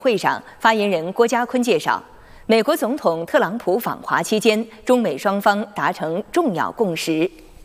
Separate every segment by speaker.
Speaker 1: 会上，发言人郭家坤介绍，美国总统特朗普访华期间，中美双方达成重要共识。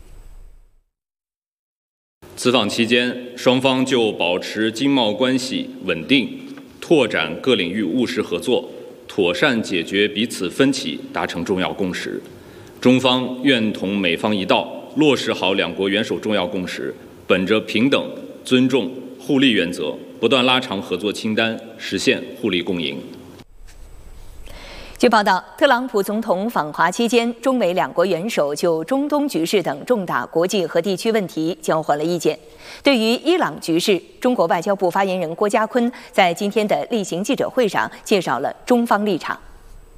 Speaker 2: 此访期间，双方就保持经贸关系稳定、拓展各领域务实合作、妥善解决彼此分歧达成重要共识。中方愿同美方一道，落实好两国元首重要共识，本着平等、尊重、互利原则，不断拉长合作清单，实现互利共赢。
Speaker 1: 据报道，特朗普总统访华期间，中美两国元首就中东局势等重大国际和地区问题交换了意见。对于伊朗局势，中国外交部发言人郭家坤在今天的例行记者会上介绍了中方立场。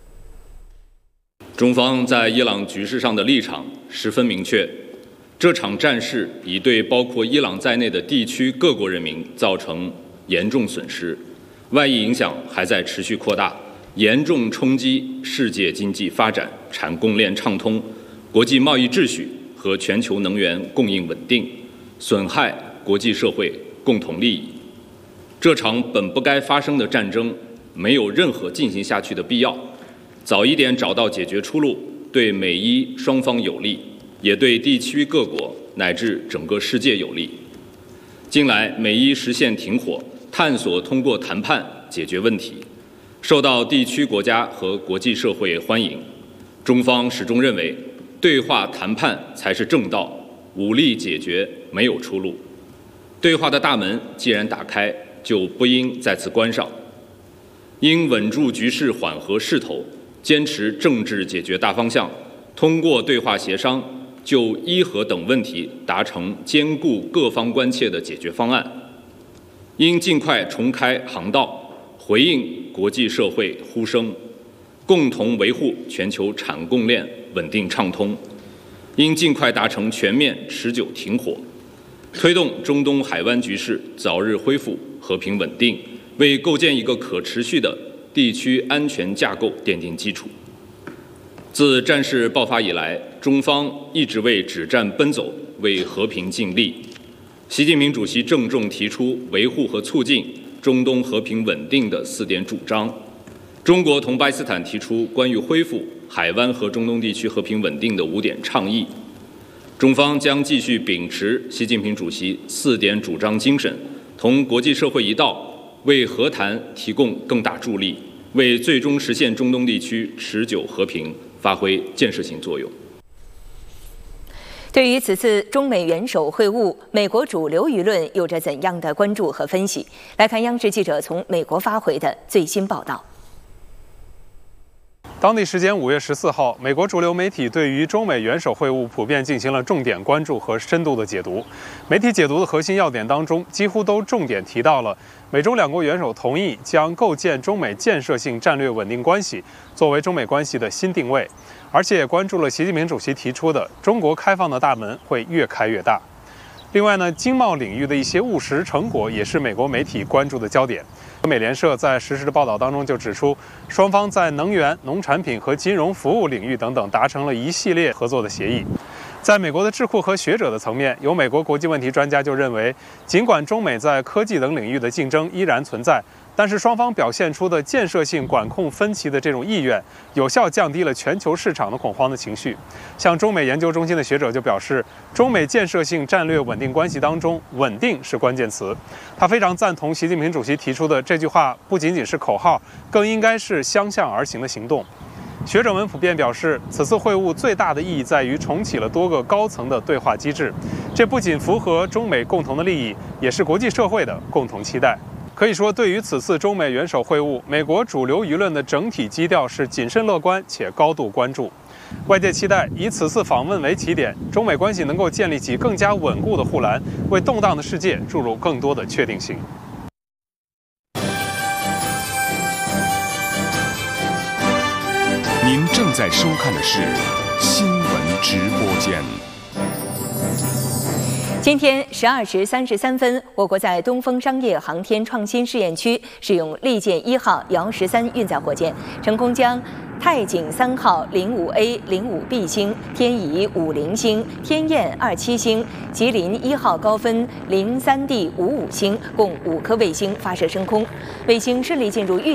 Speaker 2: 中方在伊朗局势上的立场十分明确，这场战事已对包括伊朗在内的地区各国人民造成严重损失，外溢影响还在持续扩大，严重冲击世界经济发展、产供链畅通、国际贸易秩序和全球能源供应稳定，损害国际社会共同利益。这场本不该发生的战争没有任何进行下去的必要，早一点找到解决出路，对美伊双方有利，也对地区各国乃至整个世界有利。近来美伊实现停火，探索通过谈判解决问题，受到地区国家和国际社会欢迎。中方始终认为，对话谈判才是正道，武力解决没有出路。对话的大门既然打开，就不应再次关上。应稳住局势缓和势头，坚持政治解决大方向，通过对话协商，就伊核等问题达成兼顾各方关切的解决方案。应尽快重开航道，回应国际社会呼声，共同维护全球产供链稳定畅通。应尽快达成全面持久停火，推动中东海湾局势早日恢复和平稳定，为构建一个可持续的地区安全架构奠定基础。自战事爆发以来，中方一直为止战奔走、为和平尽力。习近平主席郑重提出维护和促进中东和平稳定的4点主张。中国同巴基斯坦提出关于恢复海湾和中东地区和平稳定的5点倡议。中方将继续秉持习近平主席4点主张精神，同国际社会一道，为和谈提供更大助力，为最终实现中东地区持久和平发挥建设性作用。
Speaker 1: 对于此次中美元首会晤，美国主流舆论有着怎样的关注和分析？来看央视记者从美国发回的最新报道。
Speaker 3: 当地时间5月14号，美国主流媒体对于中美元首会晤普遍进行了重点关注和深度的解读。媒体解读的核心要点当中，几乎都重点提到了美中两国元首同意将构建中美建设性战略稳定关系作为中美关系的新定位，而且也关注了习近平主席提出的中国开放的大门会越开越大。另外呢，经贸领域的一些务实成果也是美国媒体关注的焦点。美联社在实时的报道当中就指出，双方在能源、农产品和金融服务领域等等达成了一系列合作的协议。在美国的智库和学者的层面，有美国国际问题专家就认为，尽管中美在科技等领域的竞争依然存在，但是双方表现出的建设性管控分歧的这种意愿，有效降低了全球市场的恐慌的情绪。像中美研究中心的学者就表示，中美建设性战略稳定关系当中，稳定是关键词。他非常赞同习近平主席提出的这句话，不仅仅是口号，更应该是相向而行的行动。学者们普遍表示，此次会晤最大的意义在于重启了多个高层的对话机制，这不仅符合中美共同的利益，也是国际社会的共同期待。可以说，对于此次中美元首会晤，美国主流舆论的整体基调是谨慎乐观且高度关注。外界期待以此次访问为起点，中美关系能够建立起更加稳固的护栏，为动荡的世界注入更多的确定性。
Speaker 4: 您正在收看的是新闻直播间。
Speaker 1: 今天12时33分，我国在东风商业航天创新试验区使用利剑1号遥13运载火箭，成功将太井3号05A、05B 星、天仪50星、天雁27星、吉林1号高分03D55星共5颗卫星发射升空，卫星顺利进入预